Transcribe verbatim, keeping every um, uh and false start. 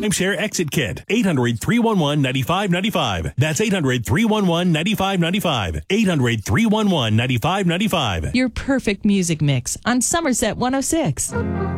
timeshare exit kit. eight hundred, three one one, nine five nine five. That's eight hundred, three one one, nine five nine five. eight hundred, three one one, nine five nine five. Your perfect music mix on Somerset one oh six.